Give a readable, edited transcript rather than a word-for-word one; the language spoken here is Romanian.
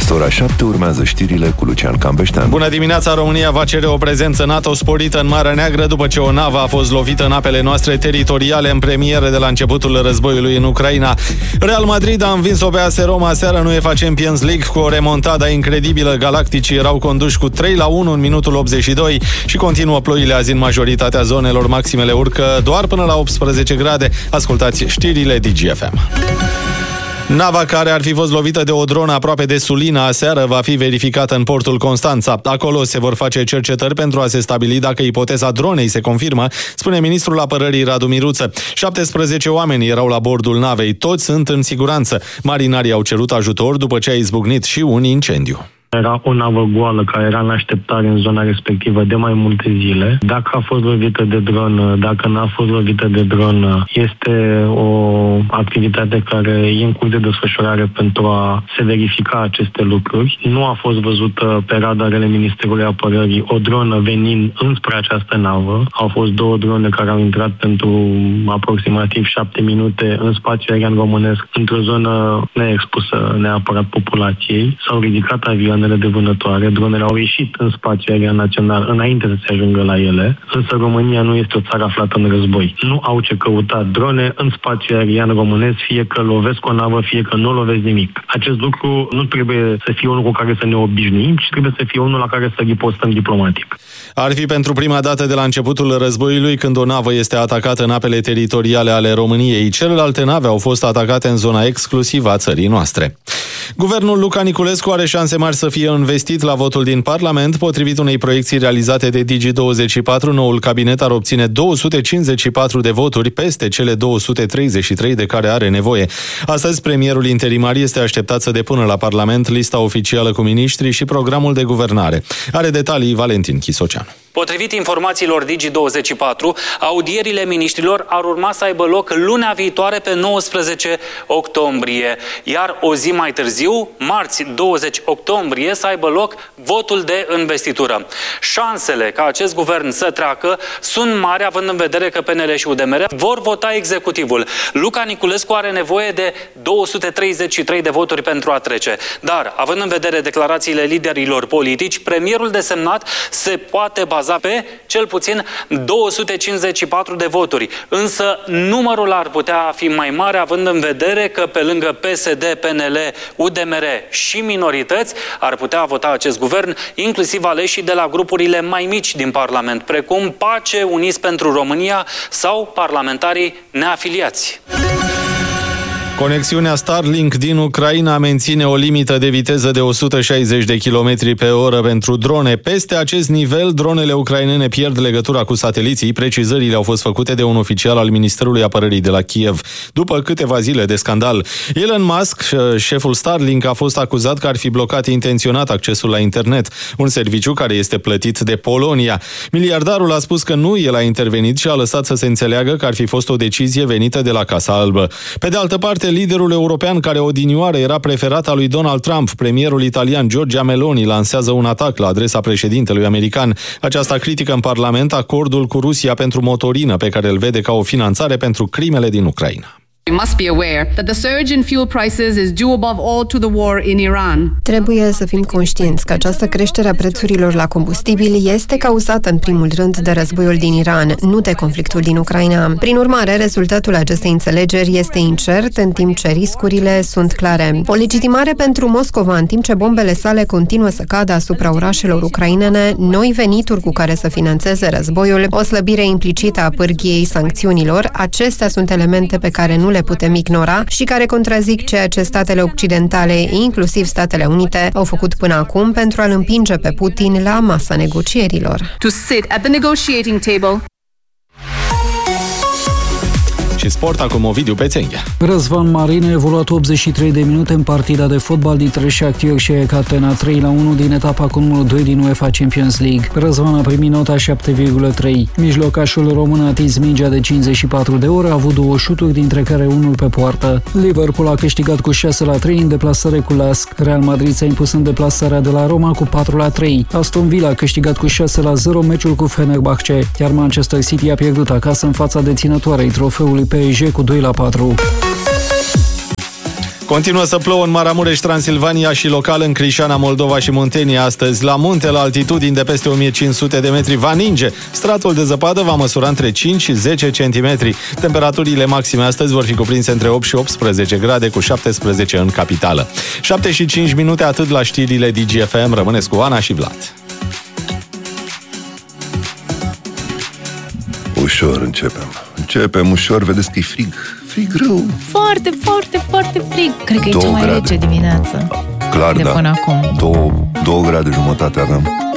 Peste ora 7 urmează știrile cu Lucian Campeștean. Bună dimineața! România va cere o prezență NATO sporită în Marea Neagră după ce o navă a fost lovită în apele noastre teritoriale în premieră de la începutul războiului în Ucraina. Real Madrid a învins-o pe AS Roma seară în UEFA Champions League cu o remontada incredibilă. Galacticii erau conduși cu 3-1 în minutul 82 și continuă ploile azi în majoritatea zonelor. Maximele urcă doar până la 18 grade. Ascultați știrile DGFM. Nava care ar fi fost lovită de o dronă aproape de Sulina aseară va fi verificată în portul Constanța. Acolo se vor face cercetări pentru a se stabili dacă ipoteza dronei se confirmă, spune ministrul apărării Radu Miruță. 17 oameni erau la bordul navei, toți sunt în siguranță. Marinarii au cerut ajutor după ce a izbucnit și un incendiu. Era o navă goală care era în așteptare în zona respectivă de mai multe zile. Dacă a fost lovită de dronă, dacă n-a fost lovită de dronă, este o activitate care e în curs de desfășurare pentru a se verifica aceste lucruri. Nu a fost văzută pe radarele Ministerului Apărării o dronă venind înspre această navă. Au fost 2 drone care au intrat pentru aproximativ 7 minute în spațiul aerian românesc, într-o zonă neexpusă neapărat populației. S-au ridicat avioane de vânătoare, dronele au ieșit în spațiul aerian național înainte să se ajungă la ele, însă România nu este o țară aflată în război. Nu au ce căuta drone în spațiul aerian românesc, fie că lovesc o navă, fie că nu lovesc nimic. Acest lucru nu trebuie să fie unul cu care să ne obișnuim, ci trebuie să fie unul la care să ripostăm diplomatic. Ar fi pentru prima dată de la începutul războiului când o navă este atacată în apele teritoriale ale României. Celelalte nave au fost atacate în zona exclusivă a țării noastre. Guvernul Luca Niculescu are șanse mari să fie investit la votul din Parlament. Potrivit unei proiecții realizate de Digi24, noul cabinet ar obține 254 de voturi peste cele 233 de care are nevoie. Astăzi, premierul interimar este așteptat să depună la Parlament lista oficială cu miniștri și programul de guvernare. Are detalii Valentin Chisoceanu. Potrivit informațiilor Digi24, audierile miniștrilor ar urma să aibă loc lunea viitoare pe 19 octombrie, iar o zi mai târziu, marți 20 octombrie, să aibă loc votul de investitură. Șansele ca acest guvern să treacă sunt mari, având în vedere că PNL și UDMR vor vota executivul. Luca Niculescu are nevoie de 233 de voturi pentru a trece. Dar, având în vedere declarațiile liderilor politici, premierul desemnat se poate baza pe cel puțin 254 de voturi. Însă numărul ar putea fi mai mare, având în vedere că pe lângă PSD, PNL, UDMR și minorități ar putea vota acest guvern, inclusiv aleșii de la grupurile mai mici din Parlament, precum Pace, Uniți pentru România sau parlamentarii neafiliați. Conexiunea Starlink din Ucraina menține o limită de viteză de 160 de km pe oră pentru drone. Peste acest nivel, dronele ucrainene pierd legătura cu sateliții. Precizările au fost făcute de un oficial al Ministerului Apărării de la Kiev. După câteva zile de scandal, Elon Musk, șeful Starlink, a fost acuzat că ar fi blocat intenționat accesul la internet, un serviciu care este plătit de Polonia. Miliardarul a spus că nu el a intervenit și a lăsat să se înțeleagă că ar fi fost o decizie venită de la Casa Albă. Pe de altă parte, liderul european care odinioară era preferat al lui Donald Trump, premierul italian Giorgia Meloni, lansează un atac la adresa președintelui american. Aceasta critică în Parlament acordul cu Rusia pentru motorină, pe care îl vede ca o finanțare pentru crimele din Ucraina. We must be aware that the surge in fuel prices is due above all to the war in Iran. Trebuie să fim conștienți că această creștere a prețurilor la combustibili este cauzată în primul rând de războiul din Iran, nu de conflictul din Ucraina. Prin urmare, rezultatul acestei înțelegeri este incert, în timp ce riscurile sunt clare. O legitimare pentru Moscova, în timp ce bombele sale continuă să cadă asupra orașelor ucrainene, noi venituri cu care să financeze războiul, o slăbire implicită a pârghiei sancțiunilor, acestea sunt elemente pe care nu le putem ignora și care contrazic ceea ce statele occidentale, inclusiv Statele Unite, au făcut până acum pentru a-l împinge pe Putin la masa negocierilor. To sit at the negotiating table. Și sport, acum Ovidiu Pețenghea. Răzvan Marin a evoluat 83 de minute în partida de fotbal dintre Shakhtar și Ecatena 3-1 din etapa cu numărul 2 din UEFA Champions League. Răzvan a primit nota 7,3. Mijlocașul român a atins mingea de 54 de ore, a avut 2 șuturi, dintre care unul pe poartă. Liverpool a câștigat cu 6-3 în deplasare cu Lask. Real Madrid s-a impus în deplasarea de la Roma cu 4-3. Aston Villa a câștigat cu 6-0 meciul cu Fenerbahce, iar Manchester City a pierdut acasă în fața deținătoarei trofeului PSG cu 2-4. Continuă să plouă în Maramureș, Transilvania și local în Crișana, Moldova și Muntenia. Astăzi, la munte, la altitudini de peste 1500 de metri, va ninge. Stratul de zăpadă va măsura între 5 și 10 cm. Temperaturile maxime astăzi vor fi cuprinse între 8 și 18 grade, cu 17 în capitală. 7 și 5 minute, atât la știrile DGFM. Rămâneți cu Ana și Vlad. Ușor începem ușor, vedeți că e frig rău. Foarte, foarte, foarte frig. Cred că e cea mai rece dimineață. Clar, de până acum. 2 grade jumătate aveam.